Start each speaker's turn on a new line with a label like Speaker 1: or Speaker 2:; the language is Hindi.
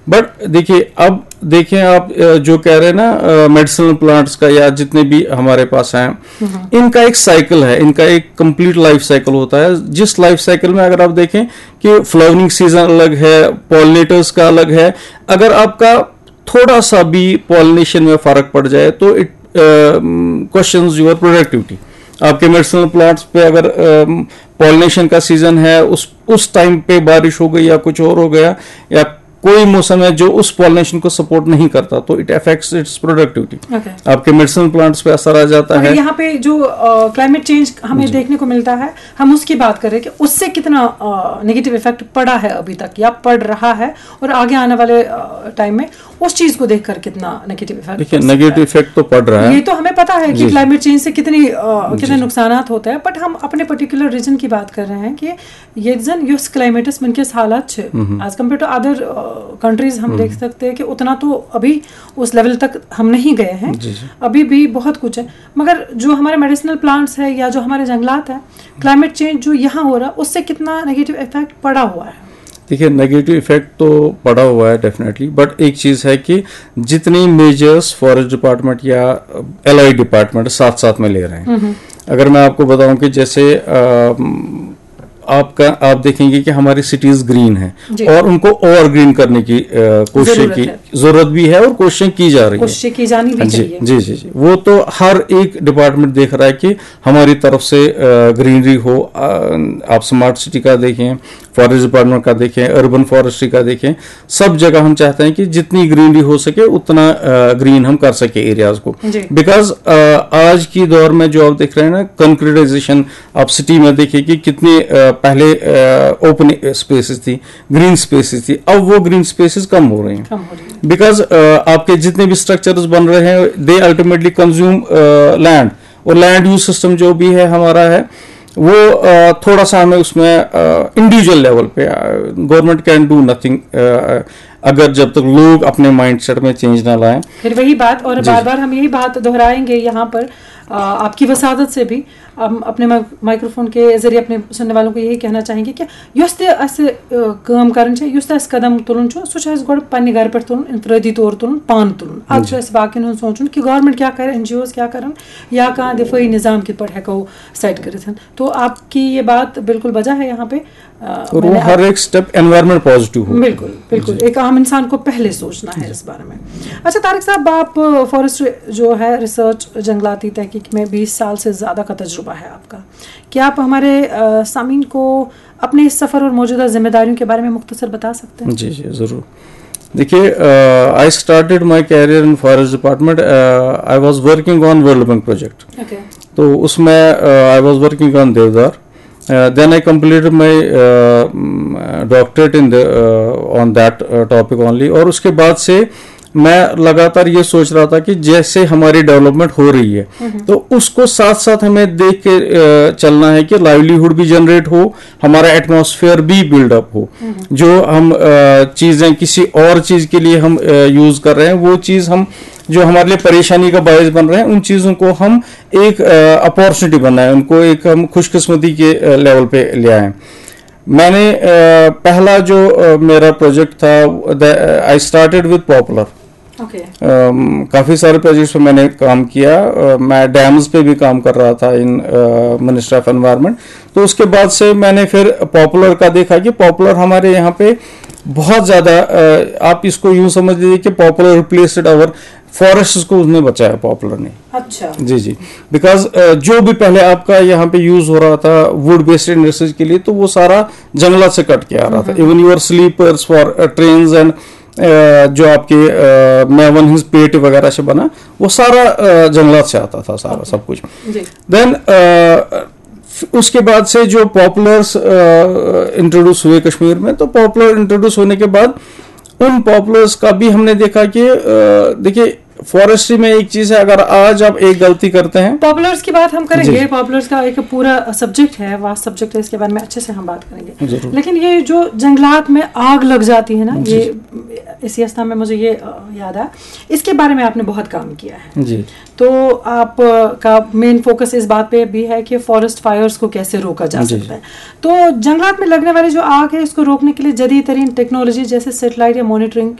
Speaker 1: बट देखिए, अब देखें आप जो कह रहे हैं ना मेडिसिनल प्लांट्स का या जितने भी हमारे पास हैं, इनका एक साइकिल है, इनका एक कंप्लीट लाइफ साइकिल होता है। जिस लाइफ साइकिल में अगर आप देखें कि फ्लावरिंग सीजन अलग है, पॉलिनेटर्स का अलग है, अगर आपका थोड़ा सा भी पॉलिनेशन में फर्क पड़ जाए तो इट क्वेश्चंस योर प्रोडक्टिविटी। आपके मेडिसिनल प्लांट्स पे अगर पॉलिनेशन का सीजन है, उस टाइम पे बारिश हो गई या कुछ और हो गया, या कोई मौसम है जो उस पॉलिनेशन को सपोर्ट नहीं करता, तो इट अफेक्ट्स इट्स प्रोडक्टिविटी। आपके मेडिसिनल प्लांट्स पे असर आ जाता है।
Speaker 2: यहाँ पे जो क्लाइमेट चेंज हमें देखने को मिलता है, हम उसकी बात करें कि उससे कितना नेगेटिव इफेक्ट पड़ा है अभी तक या पड़ रहा है, और आगे आने वाले टाइम में उस चीज को देखकर कितना नेगेटिव इफेक्ट।
Speaker 1: देखिए, नेगेटिव इफेक्ट तो पड़ रहा है,
Speaker 2: ये तो हमें पता है कि क्लाइमेट चेंज से कितने नुकसानात होते हैं, बट हम अपने पर्टिकुलर रीजन की बात कर रहे हैं कि ये रीजन युस क्लाइमेटस वनकस हालात as compare to other countries हम देख सकते हैं कि उतना तो अभी उस लेवल तक हम नहीं गए हैं, अभी भी बहुत कुछ है। मगर जो हमारे मेडिसिनल प्लांट्स है या जो हमारे जंगलात है, क्लाइमेट चेंज जो यहाँ हो रहा है उससे कितना नेगेटिव इफेक्ट पड़ा हुआ है।
Speaker 1: देखिए, नेगेटिव इफेक्ट तो पड़ा हुआ है डेफिनेटली, बट एक चीज़ है कि जितनी मेजर्स फॉरेस्ट डिपार्टमेंट या एलआई डिपार्टमेंट साथ साथ में ले रहे हैं, अगर मैं आपको बताऊं कि जैसे आप देखेंगे कि हमारी सिटीज ग्रीन है और उनको ओवर ग्रीन करने की कोशिश की जरूरत भी है और कोशिशें की जा रही है,
Speaker 2: कोशिशें की जानी भी चाहिए।
Speaker 1: जी जी जी, वो तो हर एक डिपार्टमेंट देख रहा है कि हमारी तरफ से ग्रीनरी हो। आप स्मार्ट सिटी का देखें, फॉरेस्ट डिपार्टमेंट का देखें, अर्बन फॉरेस्ट्री का देखें, सब जगह हम चाहते हैं कि जितनी ग्रीनरी हो सके उतना ग्रीन हम कर सके एरियाज को। बिकॉज आज की दौर में जो आप देख रहे हैं ना, कंक्रीटाइजेशन, आप सिटी में देखिए कि कितनी पहले ओपन स्पेसेस थी, ग्रीन स्पेसेस थी, अब वो ग्रीन स्पेसेस कम हो रहे हैं। बिकॉज आपके जितने भी स्ट्रक्चर्स बन रहे हैं, दे अल्टीमेटली कंज्यूम लैंड, और लैंड यूज सिस्टम जो भी है हमारा है वो थोड़ा सा हमें उसमें इंडिविजुअल लेवल पे गवर्नमेंट कैन डू नथिंग, अगर जब तक लोग अपने माइंडसेट में चेंज ना लाएं।
Speaker 2: फिर वही बात, और बार बार हम यही बात दोहराएंगे यहाँ पर आपकी वसादत से भी, हम अपने माइक्रोफोन के जरिए अपने सुनने वालों को यही कहना चाहेंगे कि युस काम करन युस कदम तुलन सह गोड़ पन्ने घर पे तुलन, इनफरादी तौर तुलन, पान तुलन। अब बाकिन हूँ सोचुन कि गवर्नमेंट क्या करे, NGOs क्या करन, या कहाँ दिफाई निज़ाम कित पे हेको सेट कर। तो आपकी ये बात बिल्कुल वजह है यहाँ पे,
Speaker 1: और वो हर एक स्टेप एनवायरनमेंट पॉजिटिव हो।
Speaker 2: बिल्कुल बिल्कुल, एक आम इंसान को पहले सोचना है इस बारे में। अच्छा तारिक साहब, आप फॉरेस्ट जो है रिसर्च, जंगलाती तहकीक में 20 साल से ज़्यादा का तजुर्बा है आपका, क्या आप हमारे सामीन को अपने इस सफ़र और मौजूदा जिम्मेदारियों के बारे में मुख्तसर बता सकते हैं?
Speaker 1: जी जी ज़रूर। देखिए, I started my career in forest department, I was working on world bank project. तो उसमें आई वॉज वर्किंग ऑन देवदार, then I completed my doctorate in on that topic only। और उसके बाद से मैं लगातार ये सोच रहा था कि जैसे हमारी डेवलपमेंट हो रही है तो उसको साथ साथ हमें देख के चलना है कि लाइवलीहुड भी जनरेट हो, हमारा एटमॉस्फेयर भी बिल्डअप हो। जो हम चीज़ें किसी और चीज़ के लिए हम यूज़ कर रहे हैं, वो चीज़ हम जो हमारे लिए परेशानी का बायस बन रहे हैं, उन चीज़ों को हम एक अपॉर्चुनिटी बनाएं, उनको एक हम खुशकिस्मती के लेवल पे ले आएं। मैंने पहला जो मेरा प्रोजेक्ट था, आई स्टार्टेड विद पॉपुलर। काफ़ी सारे प्रोजेक्ट्स पे मैंने काम किया, मैं डैम्स पे भी काम कर रहा था इन मिनिस्ट्री ऑफ एनवायरनमेंट। तो उसके बाद से मैंने फिर पॉपुलर का देखा कि पॉपुलर हमारे यहाँ पे बहुत ज़्यादा, आप इसको यूं समझ लीजिए कि पॉपुलर रिप्लेस्ड आवर फॉरेस्ट को उसने बचाया, पॉपुलर ने।
Speaker 2: अच्छा।
Speaker 1: जी जी, बिकॉज जो भी पहले आपका यहाँ पे यूज हो रहा था वुड बेस्ड इंडस्ट्रीज के लिए, तो वो सारा जंगलात से कट के आ रहा था। Even your slippers for trains and जो आपके मेवन हिल्स पेट वगैरह से बना, वो सारा जंगलात से आता था, सारा सब कुछ। देन उसके बाद से जो पॉपुलर्स इंट्रोड्यूस हुए कश्मीर में, तो पॉपुलर इंट्रोड्यूस होने के बाद उन पॉपुलर्स का भी हमने देखा कि देखिए फॉरेस्ट्री में एक चीज है, अगर आज आप एक गलती करते हैं,
Speaker 2: पॉपुलर्स की बात हम करेंगे, पॉपुलर्स का एक पूरा सब्जेक्ट है, वास्ट सब्जेक्ट है, इसके बारे में अच्छे से हम बात करेंगे। लेकिन ये जो जंगलात में आग लग जाती है ना, ये इसी अवस्था में मुझे ये याद है, इसके बारे में आपने बहुत काम किया है जी। तो आप का मेन फोकस इस बात पे भी है कि फॉरेस्ट फायर्स को कैसे रोका जा सकता है। तो जंगलात में लगने वाली जो आग है, इसको रोकने के लिए जदीद तरीन टेक्नोलॉजी जैसे सैटेलाइट या मॉनिटरिंग